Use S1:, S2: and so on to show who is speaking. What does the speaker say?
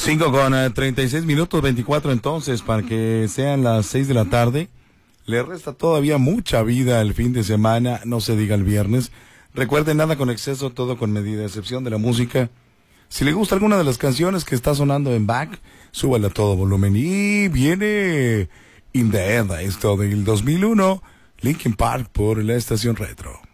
S1: 5 con 36 minutos, 24 entonces, para que sean las 6 de la tarde. Le resta todavía mucha vida el fin de semana, no se diga el viernes. Recuerden, nada con exceso, todo con medida, a excepción de la música. Si le gusta alguna de las canciones que está sonando en back, súbale a todo volumen. Y viene In the End, esto del 2001, Linkin Park por la estación Retro.